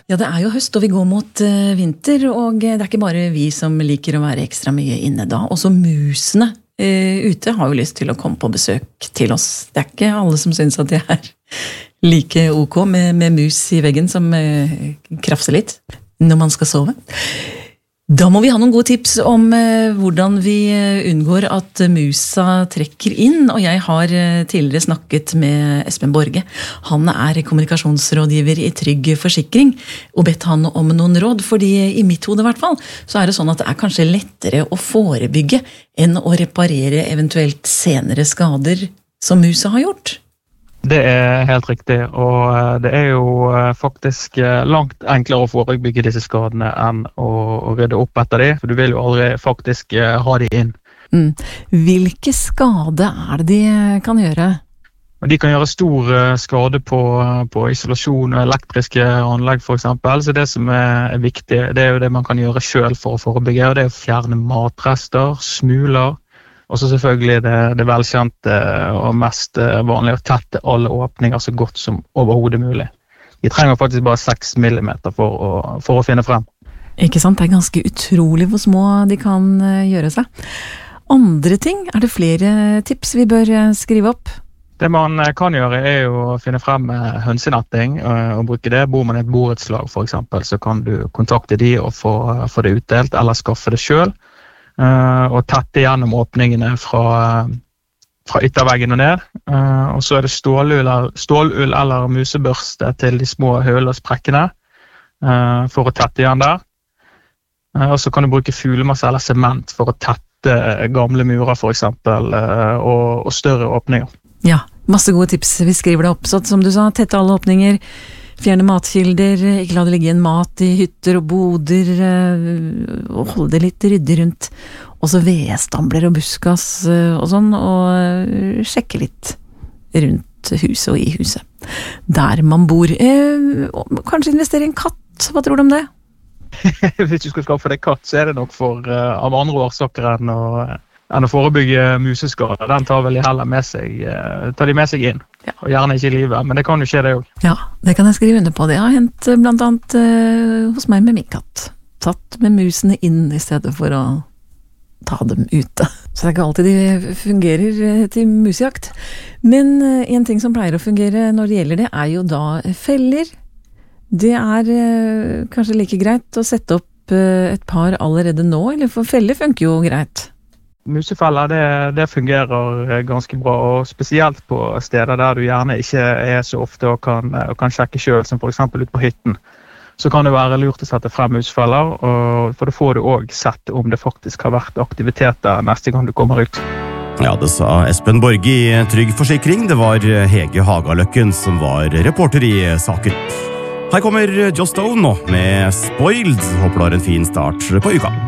Ja, det jo høst, og vi går mot vinter, og det ikke bare vi som liker å være ekstra mye inne da. Også musene ute har jo lyst til å komme på besøk til oss. Det ikke alle som synes at det like ok med mus i veggen som krafser litt når man skal sove. Da må vi ha noen gode tips om hvordan vi unngår at musa trekker inn, og jeg har tidligere snakket med Espen Borge. Han kommunikasjonsrådgiver i Trygg Forsikring, og bedt han om noen råd, fordi i mitt hode I hvert fall, så det sånn at det kanskje lettere å forebygge enn å reparere eventuelt senere skader som musa har gjort. Det helt riktig, og det jo faktisk langt enklere å forebygge disse skadene enn å rydde opp etter de, for du vil jo aldri faktisk ha de inn. Hvilke skade det de kan gjøre? De kan gjøre stor skade på isolasjon og elektriske anlegg for eksempel, så det som viktig, det jo det man kan gjøre selv for å forebygge, og det å fjerne matrester, smuler, og så selvfølgelig det velkjente og mest vanlige å tette alle åpninger så godt som overhodet mulig. De trenger faktisk bare 6 millimeter for å finne frem. Ikke sant? Det ganske utrolig hvor små de kan gjøre seg. Andre ting, det flere tips vi bør skrive opp? Det man kan gjøre jo å finne frem hønsenetting og bruke det. Bor man I et borettslag for eksempel, så kan du kontakte de og få det utdelt, eller skaffe det selv. Og tette gjennom åpningene fra ytterveggen og ned. Og så det stålull eller musebørste til de små hull og sprekkene for å tette igjen der. Og så kan du bruke fuglemasse eller sement for å tette gamle murer for eksempel, og større åpninger. Ja, masse gode tips. Vi skriver det opp, så som du sa, tette alle åpninger, fjerne matkilder, ikke la det ligge en mat I hytter og boder, og holde det litt ryddig rundt. Og så vedstambler og buskas og sånn, og sjekke litt rundt huset og I huset. Der man bor. Kanskje investere I en katt, hva tror du om det? Hvis du skal skaffe deg katt, så det nok av andre årsaker enn å forebygge museskader. Den tar vel heller med seg, tar de med seg inn. Ja. Og gjerne ikke I livet, men det kan jo skje det også. Ja, det kan jeg skrive under på. Det har hendt blant annet hos meg med min katt. Tatt med musene inn I stedet for å ta dem ute. Så det ikke alltid de fungerer til musejakt. Men en ting som pleier å fungere når det gjelder det, jo da feller. Det kanskje like greit å sette opp et par allerede nå, eller for feller funker jo greit. Musefeller, det fungerer ganske bra, og spesielt på steder der du gjerne ikke så ofte og kan sjekke selv, som for eksempel ut på hytten. Så kan det være lurt å sette frem musefeller, for da får du også sett om det faktisk har vært aktiviteter neste gang du kommer ut. Ja, det sa Espen Borge I Trygg Forsikring. Det var Hege Hagaløkken som var reporter I saken. Her kommer Just Stone nå med Spoiled. Håper du har en fin start på uka.